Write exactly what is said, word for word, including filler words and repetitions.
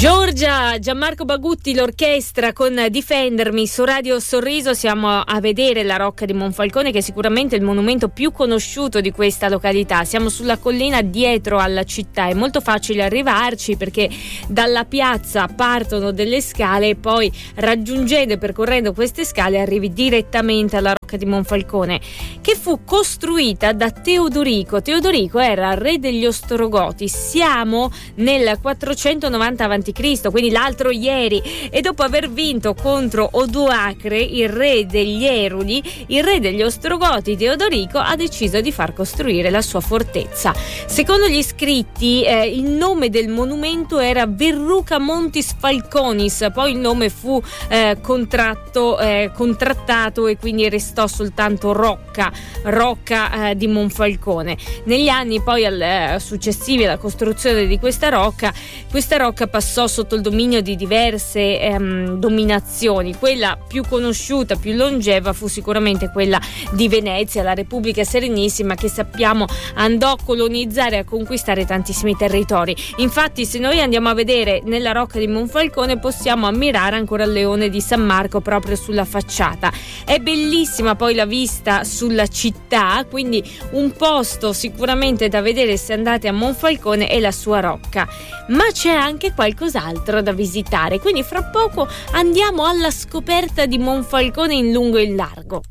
Giorgia, Gianmarco Bagutti, l'orchestra con Difendermi su Radio Sorriso. Siamo a vedere la Rocca di Monfalcone, che è sicuramente il monumento più conosciuto di questa località. Siamo sulla collina dietro alla città, è molto facile arrivarci perché dalla piazza partono delle scale e poi raggiungendo e percorrendo queste scale arrivi direttamente alla Rocca di Monfalcone, che fu costruita da Teodorico. Teodorico era re degli Ostrogoti. Siamo nel quattrocentonovanta avanti Cristo, quindi l'altro ieri, e dopo aver vinto contro Odoacre, il re degli Eruli, il re degli Ostrogoti Teodorico ha deciso di far costruire la sua fortezza. Secondo gli scritti eh, il nome del monumento era Verruca Montis Falconis, poi il nome fu eh, contratto, eh, contrattato e quindi restò soltanto Rocca, Rocca eh, di Monfalcone. Negli anni poi al, eh, successivi alla costruzione di questa rocca, questa rocca passò sotto il dominio di diverse ehm, dominazioni. Quella più conosciuta, più longeva fu sicuramente quella di Venezia, la Repubblica Serenissima, che sappiamo andò a colonizzare e a conquistare tantissimi territori. Infatti, se noi andiamo a vedere nella Rocca di Monfalcone, possiamo ammirare ancora il leone di San Marco proprio sulla facciata. È bellissima poi la vista sulla città, quindi un posto sicuramente da vedere se andate a Monfalcone è la sua rocca. Ma c'è anche qualcos'altro da visitare, quindi fra poco andiamo alla scoperta di Monfalcone in lungo e in largo.